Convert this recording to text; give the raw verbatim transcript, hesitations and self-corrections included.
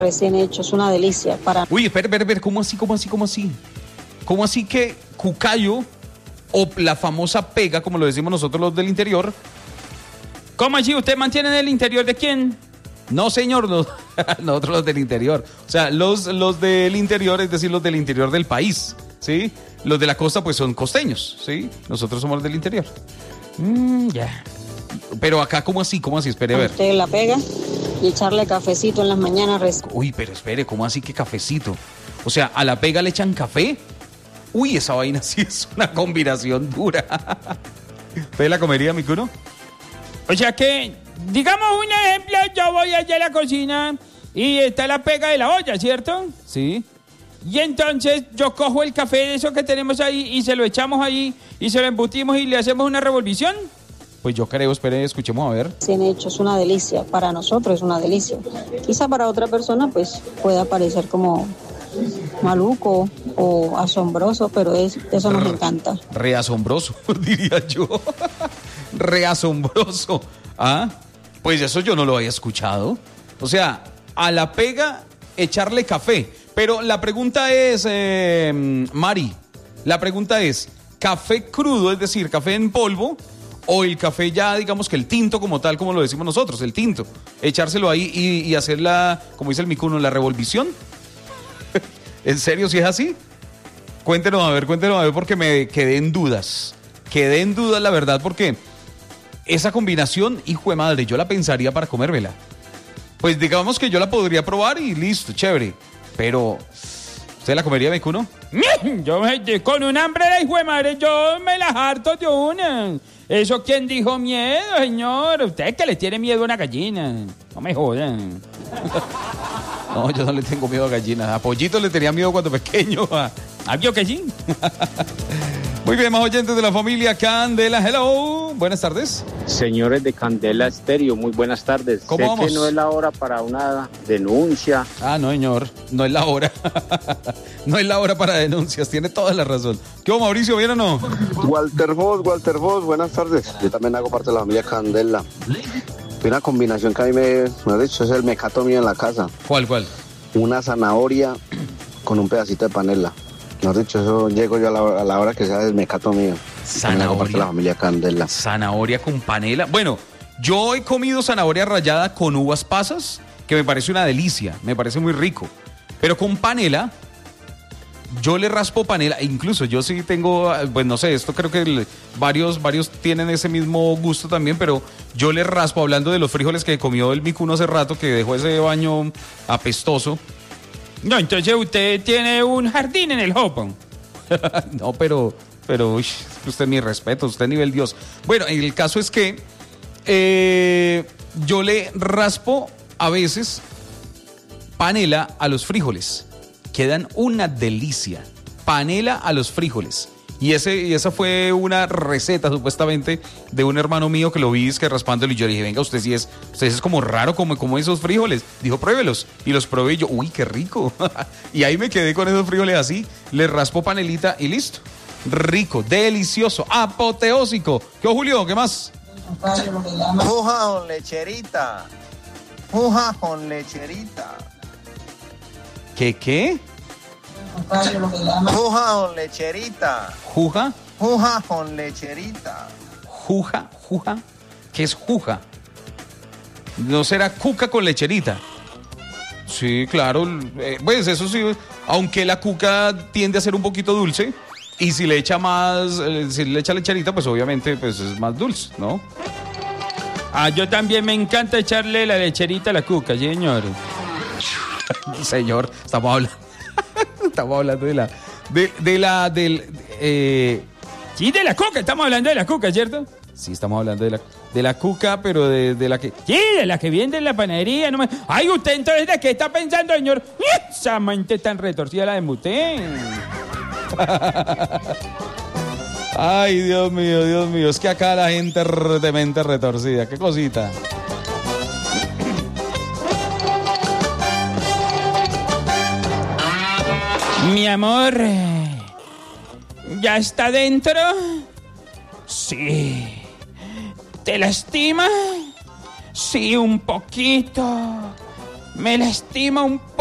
Recién hecho, es una delicia para... Uy, espera, espera, espera, ¿cómo así, cómo así, cómo así? ¿Cómo así que cucayo o la famosa pega, como lo decimos nosotros los del interior? ¿Cómo así? ¿Usted mantiene en el interior de quién? No, señor, los, nosotros los del interior. O sea, los, los del interior, es decir, los del interior del país, ¿sí? Los de la costa, pues, son costeños, ¿sí? Nosotros somos los del interior. Mm, ya. Yeah. Pero acá, ¿cómo así? ¿Cómo así? Espere, a ver. Usted la pega y echarle cafecito en las mañanas. Res... Uy, pero espere, ¿cómo así que cafecito? O sea, ¿a la pega le echan café? Uy, esa vaina sí es una combinación dura. ¿Usted la comería, mi cuno? O sea que, digamos un ejemplo, yo voy allá a la cocina y está la pega de la olla, ¿cierto? Sí. Y entonces yo cojo el café de eso que tenemos ahí y se lo echamos ahí y se lo embutimos y le hacemos una revolvisión. Pues yo creo, espere, escuchemos a ver. Recién hecho, es una delicia. Para nosotros es una delicia. Quizá para otra persona, pues, pueda parecer como maluco o asombroso, pero es, eso nos encanta. Reasombroso, diría yo. Reasombroso. ¿Ah? Pues eso yo no lo había escuchado. O sea, a la pega echarle café. Pero la pregunta es, eh, Mari, la pregunta es, ¿café crudo, es decir, café en polvo, o el café ya, digamos que el tinto como tal, como lo decimos nosotros, el tinto? Echárselo ahí y, y hacer la, como dice el micuno, la revolvisión. ¿En serio si es así? Cuéntenos, a ver, cuéntenos, a ver, porque me quedé en dudas. Quedé en dudas, la verdad, porque esa combinación, hijo de madre, yo la pensaría para comérmela. Pues digamos que yo la podría probar y listo, chévere. Pero, ¿usted la comería, micuno? Yo con un hambre de hijo de madre, yo me la harto de una. ¿Eso quién dijo miedo, señor? Usted que le tiene miedo a una gallina. No me jodan. No, yo no le tengo miedo a gallinas. A Pollito le tenía miedo cuando pequeño. ¿Ah, vio que sí? Muy bien, más oyentes de la familia Candela. Hello, buenas tardes. Señores de Candela Estéreo, muy buenas tardes. ¿Cómo sé vamos? Que no es la hora para una denuncia. Ah, no, señor, no es la hora. No es la hora para denuncias, tiene toda la razón. ¿Qué hubo, Mauricio, bien o no? Walter Voss, Walter Voss, buenas tardes. Yo también hago parte de la familia Candela. Una combinación que a mí me, me ha dicho es el mecato mío en la casa. ¿Cuál, cuál? Una zanahoria con un pedacito de panela. Mejor dicho, eso llego yo a la, a la hora que sea el mecato mío. Zanahoria. De la familia Candela. Zanahoria con panela. Bueno, yo he comido zanahoria rallada con uvas pasas, que me parece una delicia, me parece muy rico. Pero con panela, yo le raspo panela, incluso yo sí tengo, pues no sé, esto creo que el, varios, varios tienen ese mismo gusto también, pero yo le raspo, hablando de los frijoles que comió el micuno hace rato, que dejó ese baño apestoso. No, entonces usted tiene un jardín en el Hopon. No, pero, pero, uy, usted mi respeto, usted nivel Dios. Bueno, el caso es que eh, yo le raspo a veces panela a los frijoles. Quedan una delicia. Panela a los frijoles. Y, ese, y esa fue una receta, supuestamente, de un hermano mío que lo vi, es que raspándolo, y yo le dije, venga, usted sí es, usted es como raro, como, como esos frijoles. Dijo, pruébelos. Y los probé y yo, uy, qué rico. Y ahí me quedé con esos frijoles así, le raspo panelita y listo. Rico, delicioso, apoteósico. ¿Qué, Julio? ¿Qué más? Juja con lecherita. Juja con lecherita. ¿Qué, qué? Juja con lecherita. ¿Juja? Juja con lecherita. ¿Juja? ¿Juja? ¿Qué es juja? ¿No será cuca con lecherita? Sí, claro. Eh, pues eso sí, aunque la cuca tiende a ser un poquito dulce, y si le echa más, eh, si le echa lecherita, pues obviamente pues es más dulce, ¿no? Ah, yo también me encanta echarle la lecherita a la cuca, señor. Señor, estamos hablando, estamos hablando de la, de, de la, del, eh... sí, de la cuca, estamos hablando de la cuca, ¿cierto? Sí, estamos hablando de la, de la cuca, pero de, de la que... Sí, de la que viene en la panadería. No me... Ay, usted entonces, ¿de qué está pensando, señor? Esa mente tan retorcida la de usted. Ay, Dios mío, Dios mío, es que acá la gente es de mente retorcida, qué cosita. Mi amor, ¿ya está dentro? Sí. ¿Te lastima? Sí, un poquito. Me lastima un